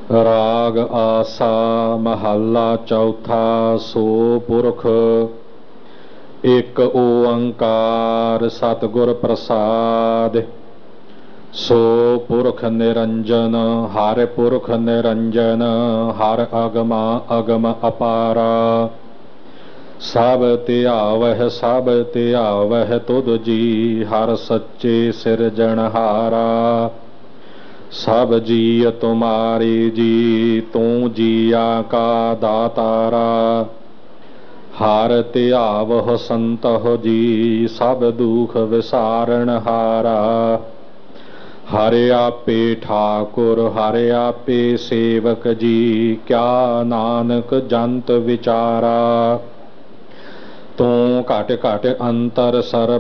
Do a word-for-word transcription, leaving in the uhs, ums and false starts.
ਰਾਗ ਆਸਾ ਮਹੱਲਾ ਚੌਥਾ। ਸੋ ਪੁਰਖ ਇੱਕ ਓੰਕਾਰ ਸਤਿਗੁਰ ਪ੍ਰਸਾਦਿ। ਸੋ ਪੁਰਖ ਨਿਰੰਜਨ ਹਰਿ ਪੁਰਖ ਨਿਰੰਜਨ ਹਰਿ ਅਗਮਾ ਅਗਮ ਅਪਾਰਾ। ਸਭ ਧਿਆਵਹਿ ਸਭ ਧਿਆਵਹਿ ਤੁਧ ਜੀ ਹਰਿ ਸੱਚੇ ਸਿਰਜਣਹਾਰਾ। ਸਭ ਜੀਅ ਤੁਮਾਰੇ ਜੀ ਤੂੰ ਜੀਆ ਕਾ ਦਾਤਾਰਾ। ਹਰਿ ਧਿਆਵਹੁ ਸੰਤਹੁ ਜੀ ਸਭ ਦੁਖ ਵਿਸਾਰਣਹਾਰਾ। ਹਰਿ ਆਪੇ ਠਾਕੁਰ ਹਰਿ ਆਪੇ ਸੇਵਕ ਜੀ ਕਿਆ ਨਾਨਕ ਜੰਤ ਵਿਚਾਰਾ। ਤੂੰ ਘਟ ਘਟ ਅੰਤਰ ਸਰਬ